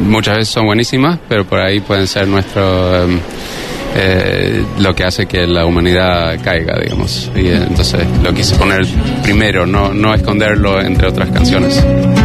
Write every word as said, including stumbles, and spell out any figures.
muchas veces son buenísimas, pero por ahí pueden ser nuestro... Um, Eh, lo que hace que la humanidad caiga, digamos. Y eh, entonces lo quise poner primero, no, no esconderlo entre otras canciones.